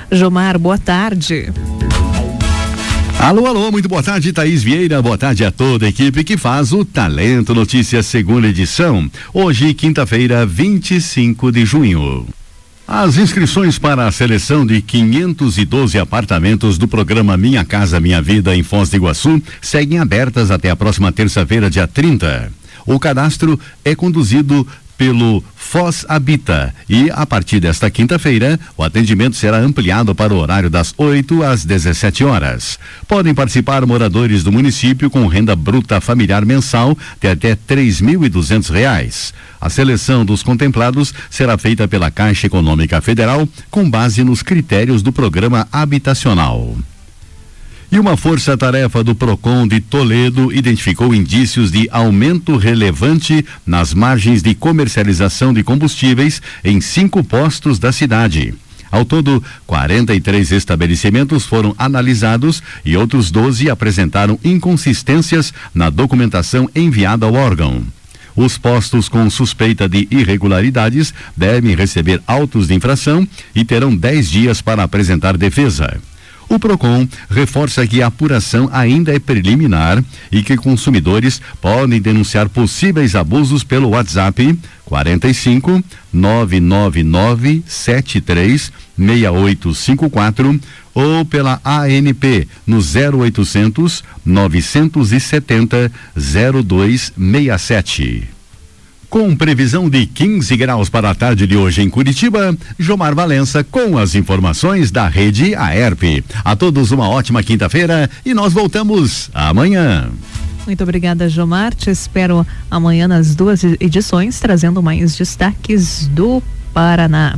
Jomar, boa tarde. Alô, muito boa tarde, Thaís Vieira, boa tarde a toda a equipe que faz o Talento Notícias segunda edição, hoje quinta-feira, 25 de junho. As inscrições para a seleção de 512 apartamentos do programa Minha Casa Minha Vida em Foz do Iguaçu seguem abertas até a próxima terça-feira, dia 30. O cadastro é conduzido pelo Foz Habita e, a partir desta quinta-feira, o atendimento será ampliado para o horário das 8 às 17 horas. Podem participar moradores do município com renda bruta familiar mensal de até R$3.200. A seleção dos contemplados será feita pela Caixa Econômica Federal com base nos critérios do programa habitacional. E uma força-tarefa do Procon de Toledo identificou indícios de aumento relevante nas margens de comercialização de combustíveis em 5 postos da cidade. Ao todo, 43 estabelecimentos foram analisados e outros 12 apresentaram inconsistências na documentação enviada ao órgão. Os postos com suspeita de irregularidades devem receber autos de infração e terão 10 dias para apresentar defesa. O Procon reforça que a apuração ainda é preliminar e que consumidores podem denunciar possíveis abusos pelo WhatsApp 45 999 73 6854 ou pela ANP no 0800 970 0267. Com previsão de 15 graus para a tarde de hoje em Curitiba, Jomar Valença com as informações da rede AERP. A todos uma ótima quinta-feira e nós voltamos amanhã. Muito obrigada, Jomar. Te espero amanhã nas 2 edições, trazendo mais destaques do Paraná.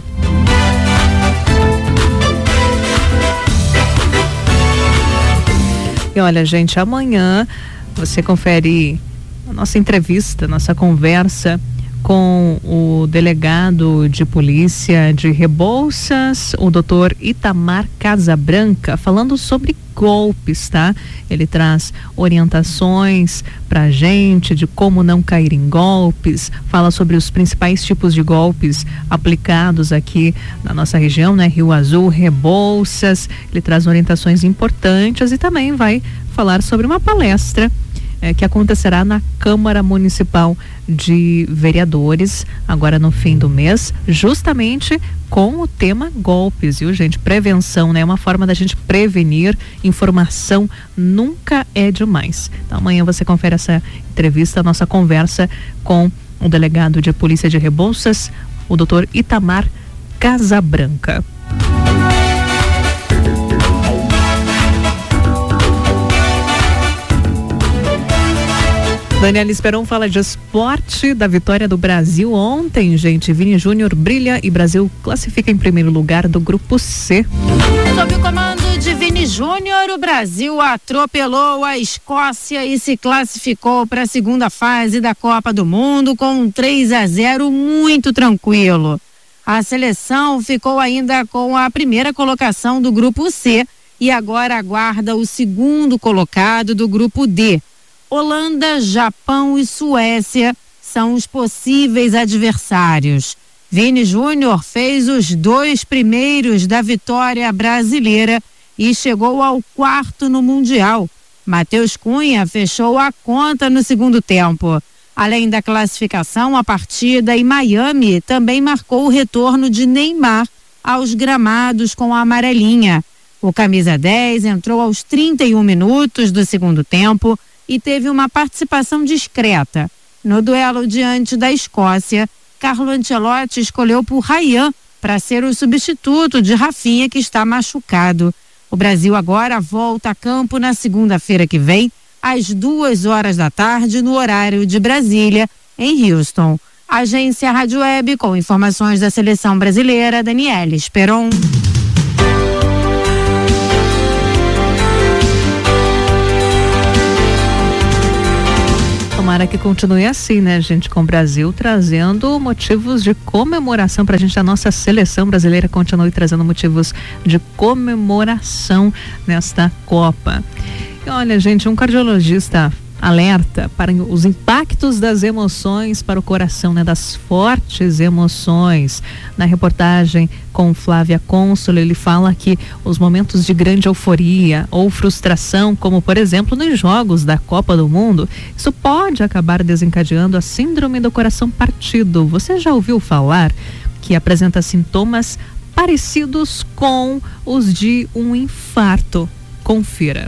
E olha, gente, amanhã você confere a nossa entrevista, nossa conversa com o delegado de polícia de Rebouças, o doutor Itamar Casabranca, falando sobre golpes, tá? Ele traz orientações pra gente de como não cair em golpes, fala sobre os principais tipos de golpes aplicados aqui na nossa região, né? Rio Azul, Rebouças. Ele traz orientações importantes e também vai falar sobre uma palestra que acontecerá na Câmara Municipal de Vereadores, agora no fim do mês, justamente com o tema golpes, viu, gente? Prevenção, né? Uma forma da gente prevenir, informação nunca é demais. Então amanhã você confere essa entrevista, a nossa conversa com o delegado de polícia de Rebouças, o doutor Itamar Casabranca. Daniela Esperon fala de esporte, da vitória do Brasil ontem, gente. Vini Júnior brilha e Brasil classifica em primeiro lugar do grupo C. Sob o comando de Vini Júnior, o Brasil atropelou a Escócia e se classificou para a segunda fase da Copa do Mundo com 3-0 muito tranquilo. A seleção ficou ainda com a primeira colocação do grupo C e agora aguarda o segundo colocado do grupo D. Holanda, Japão e Suécia são os possíveis adversários. Vini Júnior fez os 2 primeiros da vitória brasileira e chegou ao 4º no Mundial. Matheus Cunha fechou a conta no segundo tempo. Além da classificação, a partida em Miami também marcou o retorno de Neymar aos gramados com a amarelinha. O camisa 10 entrou aos 31 minutos do segundo tempo e teve uma participação discreta. No duelo diante da Escócia, Carlo Ancelotti escolheu por Ryan para ser o substituto de Rafinha, que está machucado. O Brasil agora volta a campo na segunda-feira que vem, às 2h da tarde, no horário de Brasília, em Houston. Agência Rádio Web, com informações da seleção brasileira, Daniela Esperon. Tomara que continue assim, né, gente, com o Brasil trazendo motivos de comemoração pra gente, a nossa seleção brasileira continue trazendo motivos de comemoração nesta Copa. E olha, gente, um cardiologista alerta para os impactos das emoções para o coração, né? Das fortes emoções. Na reportagem com Flávia Consoli, ele fala que os momentos de grande euforia ou frustração, como por exemplo nos jogos da Copa do Mundo, isso pode acabar desencadeando a síndrome do coração partido. Você já ouviu falar que apresenta sintomas parecidos com os de um infarto? Confira.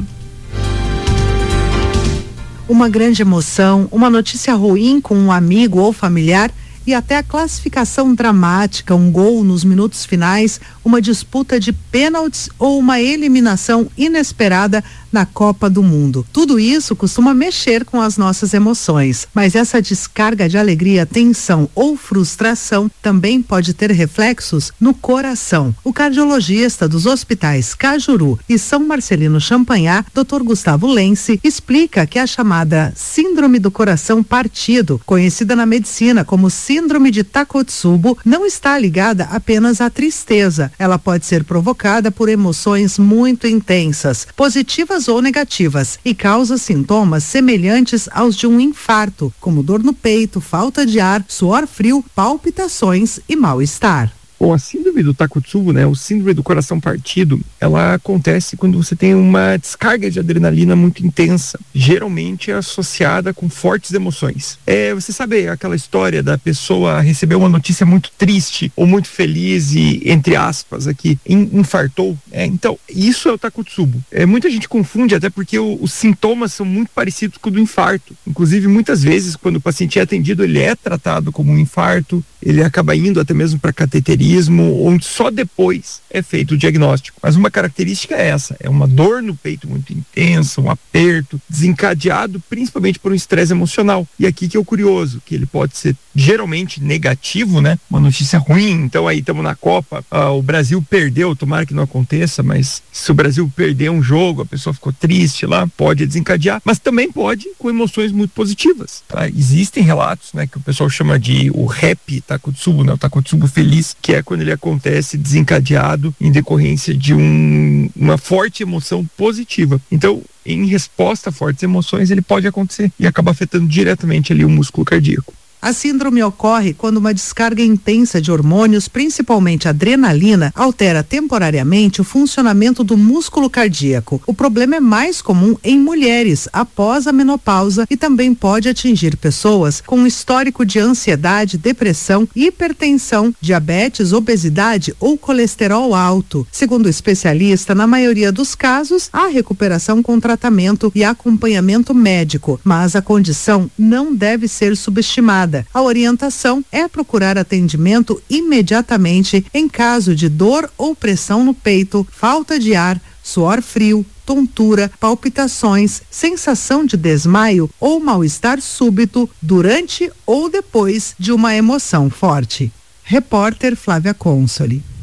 Uma grande emoção, uma notícia ruim com um amigo ou familiar e até a classificação dramática, um gol nos minutos finais, uma disputa de pênaltis ou uma eliminação inesperada na Copa do Mundo. Tudo isso costuma mexer com as nossas emoções, mas essa descarga de alegria, tensão ou frustração também pode ter reflexos no coração. O cardiologista dos hospitais Cajuru e São Marcelino Champagnat, Dr. Gustavo Lense, explica que a chamada síndrome do coração partido, conhecida na medicina como síndrome de Takotsubo, não está ligada apenas à tristeza. Ela pode ser provocada por emoções muito intensas, positivas ou negativas, e causa sintomas semelhantes aos de um infarto, como dor no peito, falta de ar, suor frio, palpitações e mal-estar. Bom, a síndrome do Takotsubo, né, o síndrome do coração partido, ela acontece quando você tem uma descarga de adrenalina muito intensa, geralmente associada com fortes emoções. Você sabe aquela história da pessoa receber uma notícia muito triste ou muito feliz e, entre aspas, aqui, infartou? Então, isso é o Takotsubo. Muita gente confunde, até porque os sintomas são muito parecidos com o do infarto. Inclusive, muitas vezes, quando o paciente é atendido, ele é tratado como um infarto, ele acaba indo até mesmo para cateterismo, onde só depois é feito o diagnóstico. Mas uma característica é essa, é uma dor no peito muito intensa, um aperto, desencadeado principalmente por um estresse emocional. E aqui que é o curioso, que ele pode ser geralmente negativo, né? Uma notícia ruim, então aí estamos na Copa, o Brasil perdeu, tomara que não aconteça, mas se o Brasil perder um jogo, a pessoa ficou triste lá, pode desencadear, mas também pode com emoções muito positivas, tá? Existem relatos, né, que o pessoal chama de o happy Takotsubo, né? O Takotsubo feliz, que é quando ele acontece desencadeado em decorrência de uma forte emoção positiva. Então, em resposta a fortes emoções, ele pode acontecer e acaba afetando diretamente ali o músculo cardíaco. A síndrome ocorre quando uma descarga intensa de hormônios, principalmente adrenalina, altera temporariamente o funcionamento do músculo cardíaco. O problema é mais comum em mulheres após a menopausa e também pode atingir pessoas com histórico de ansiedade, depressão, hipertensão, diabetes, obesidade ou colesterol alto. Segundo o especialista, na maioria dos casos, há recuperação com tratamento e acompanhamento médico, mas a condição não deve ser subestimada. A orientação é procurar atendimento imediatamente em caso de dor ou pressão no peito, falta de ar, suor frio, tontura, palpitações, sensação de desmaio ou mal-estar súbito durante ou depois de uma emoção forte. Repórter Flávia Consoli.